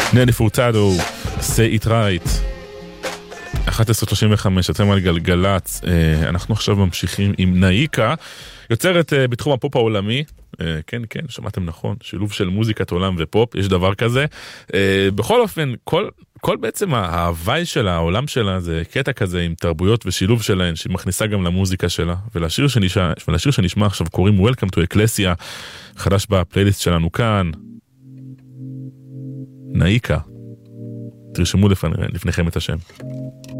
נני פורטדו, say it right. 11:35, אתם על גלגלץ. אנחנו עכשיו ממשיכים עם נאיקה, יוצרת בתחום הפופ העולמי. כן, כן, שמעתם נכון, שילוב של מוזיקת עולם ופופ, יש דבר כזה. בכל אופן, כל בעצם ההוואי שלה, העולם שלה, זה קטע כזה עם תרבויות ושילוב שלהן, שמכניסה גם למוזיקה שלה. ולשיר שנשמע עכשיו קוראים Welcome to Ecclesia, חדש בפלייליסט שלנו כאן. נאיקה. תרשמו לפניכם את השם.